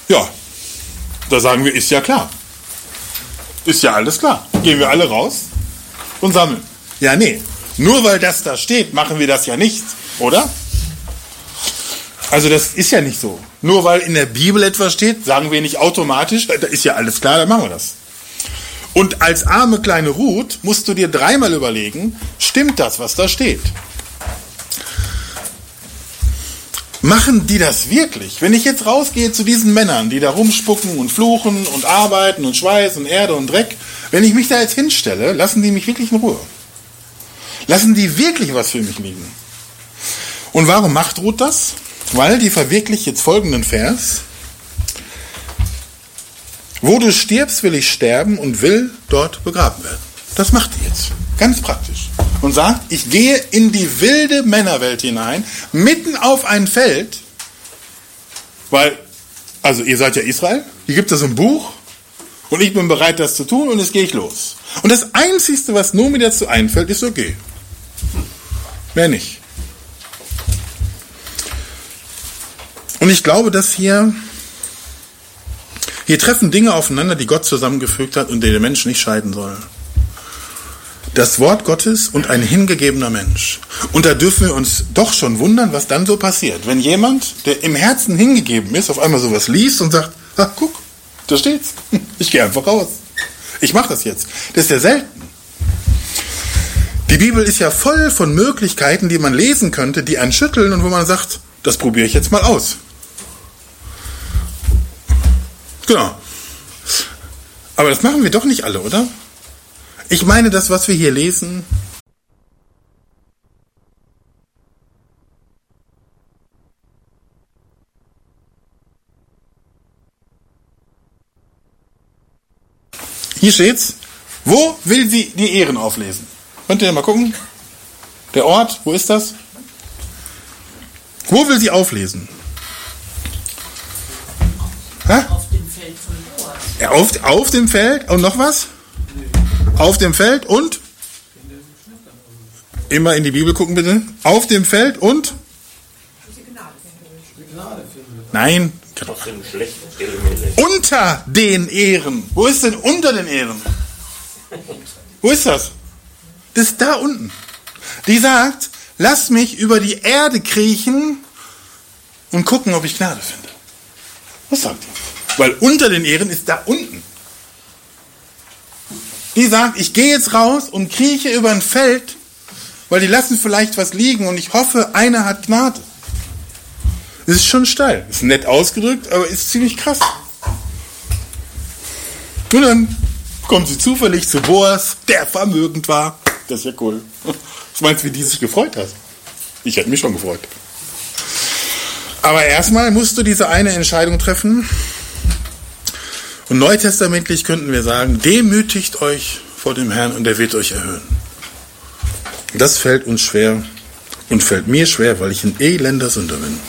Ja, da sagen wir, ist ja klar. Ist ja alles klar. Gehen wir alle raus und sammeln. Ja, nee. Nur weil das da steht, machen wir das ja nicht, oder? Also das ist ja nicht so. Nur weil in der Bibel etwas steht, sagen wir nicht automatisch, da ist ja alles klar, dann machen wir das. Und als arme kleine Ruth musst du dir dreimal überlegen, stimmt das, was da steht? Machen die das wirklich? Wenn ich jetzt rausgehe zu diesen Männern, die da rumspucken und fluchen und arbeiten und Schweiß und Erde und Dreck, wenn ich mich da jetzt hinstelle, lassen die mich wirklich in Ruhe? Lassen die wirklich was für mich liegen? Und warum macht Ruth das? Weil die verwirklicht jetzt folgenden Vers. Wo du stirbst, will ich sterben und will dort begraben werden. Das macht die jetzt. Ganz praktisch. Und sagt, ich gehe in die wilde Männerwelt hinein, mitten auf ein Feld, weil, also ihr seid ja Israel, hier gibt es ein Buch und ich bin bereit, das zu tun und jetzt gehe ich los. Und das Einzige, was nur mir dazu einfällt, ist okay. Mehr nicht. Und ich glaube, dass hier treffen Dinge aufeinander, die Gott zusammengefügt hat und die der Mensch nicht scheiden soll. Das Wort Gottes und ein hingegebener Mensch. Und da dürfen wir uns doch schon wundern, was dann so passiert. Wenn jemand, der im Herzen hingegeben ist, auf einmal sowas liest und sagt, ach guck, da steht's. Ich gehe einfach raus. Ich mache das jetzt. Das ist ja selten. Die Bibel ist ja voll von Möglichkeiten, die man lesen könnte, die einen schütteln und wo man sagt, das probiere ich jetzt mal aus. Genau. Aber das machen wir doch nicht alle, oder? Ich meine, das, was wir hier lesen, hier steht's. Wo will sie die Ehren auflesen? Könnt ihr mal gucken? Der Ort, wo ist das? Wo will sie auflesen? Hä? Auf dem Feld von Boas. Ja, auf dem Feld und noch was? Auf dem Feld und? Immer in die Bibel gucken bitte. Auf dem Feld und? Nein. Unter den Ehren. Wo ist denn unter den Ehren? Wo ist das? Das ist da unten. Die sagt, lass mich über die Erde kriechen und gucken, ob ich Gnade finde. Was sagt die? Weil unter den Ehren ist da unten. Die sagt, ich gehe jetzt raus und krieche über ein Feld, weil die lassen vielleicht was liegen und ich hoffe, einer hat Gnade. Das ist schon steil. Ist nett ausgedrückt, aber ist ziemlich krass. Und dann kommt sie zufällig zu Boas, der vermögend war. Das ist ja cool. Was meinst du, wie die sich gefreut hat? Ich hätte mich schon gefreut. Aber erstmal musst du diese eine Entscheidung treffen. Und neutestamentlich könnten wir sagen, demütigt euch vor dem Herrn und er wird euch erhöhen. Das fällt uns schwer und fällt mir schwer, weil ich ein elender Sünder bin.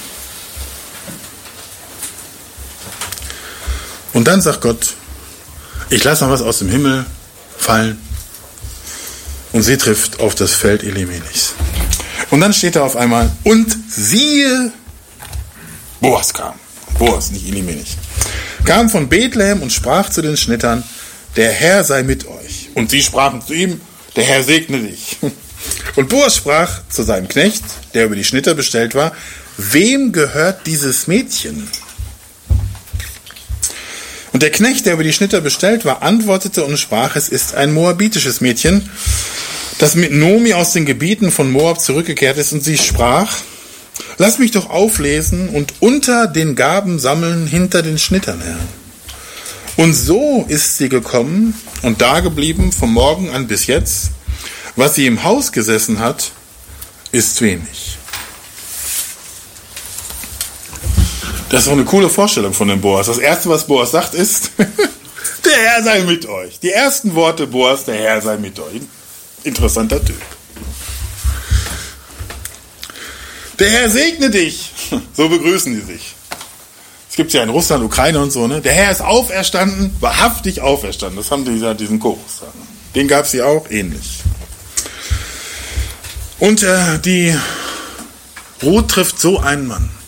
Und dann sagt Gott, ich lasse noch was aus dem Himmel fallen. Und sie trifft auf das Feld Elimelechs. Und dann steht da auf einmal, und siehe, Boas kam. Boas, nicht Elimelech. Kam von Bethlehem und sprach zu den Schnittern, der Herr sei mit euch. Und sie sprachen zu ihm, der Herr segne dich. Und Boas sprach zu seinem Knecht, der über die Schnitter bestellt war, wem gehört dieses Mädchen? Und der Knecht, der über die Schnitter bestellt war, antwortete und sprach, es ist ein moabitisches Mädchen, das mit Nomi aus den Gebieten von Moab zurückgekehrt ist. Und sie sprach, lass mich doch auflesen und unter den Gaben sammeln hinter den Schnittern her. Und so ist sie gekommen und dageblieben vom Morgen an bis jetzt. Was sie im Haus gesessen hat, ist wenig. Das ist doch eine coole Vorstellung von dem Boas. Das Erste, was Boas sagt, ist, der Herr sei mit euch. Die ersten Worte Boas, der Herr sei mit euch. Interessanter Typ. Der Herr segne dich. So begrüßen die sich. Es gibt ja in Russland, Ukraine und so, ne? Der Herr ist auferstanden, wahrhaftig auferstanden. Das haben die ja diesen Chorus. Den gab es hier auch ähnlich. Und die Ruth trifft so einen Mann.